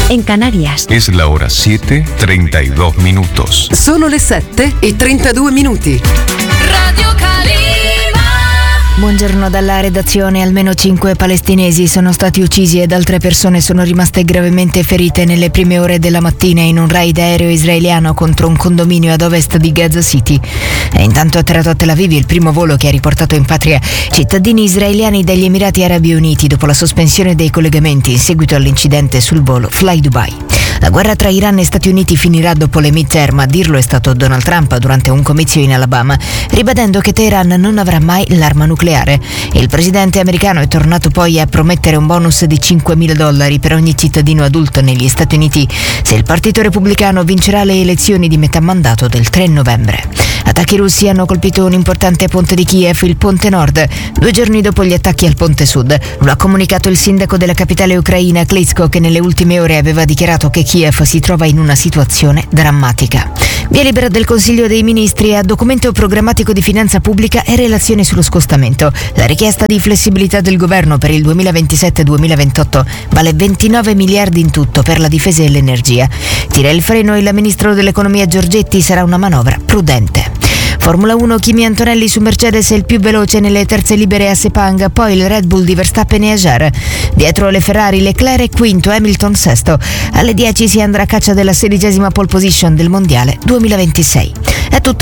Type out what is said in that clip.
en Canarias. Es la hora 7:32 minutos. Sono le 7:32. Radio Calima. Buongiorno dalla redazione. Almeno 5 palestinesi sono stati uccisi ed altre persone sono rimaste gravemente ferite nelle prime ore della mattina in un raid aereo israeliano contro un condominio ad ovest di Gaza City. E intanto è atterrato a Tel Aviv il primo volo che ha riportato in patria cittadini israeliani degli Emirati Arabi Uniti dopo la sospensione dei collegamenti in seguito all'incidente sul volo Fly Dubai. La guerra tra Iran e Stati Uniti finirà dopo le midterm, a dirlo è stato Donald Trump durante un comizio in Alabama, ribadendo che Teheran non avrà mai l'arma nucleare. Il presidente americano è tornato poi a promettere un bonus di $5.000 per ogni cittadino adulto negli Stati Uniti se il Partito Repubblicano vincerà le elezioni di metà mandato del 3 novembre. Attacchi russi hanno colpito un importante ponte di Kiev, il Ponte Nord, 2 giorni dopo gli attacchi al Ponte Sud. Lo ha comunicato il sindaco della capitale ucraina, Klitschko, che nelle ultime ore aveva dichiarato che Kiev si trova in una situazione drammatica. Via libera del Consiglio dei Ministri a documento programmatico di finanza pubblica e relazioni sullo scostamento. La richiesta di flessibilità del governo per il 2027-2028 vale 29 miliardi in tutto per la difesa e l'energia. Tira il freno il ministro dell'economia Giorgetti, sarà una manovra prudente. Formula 1, Kimi Antonelli su Mercedes è il più veloce nelle terze libere a Sepang, poi il Red Bull di Verstappen e Ajar. Dietro le Ferrari, Leclerc è quinto, Hamilton sesto. Alle 10 si andrà a caccia della 16ª pole position del Mondiale 2026. È tutto.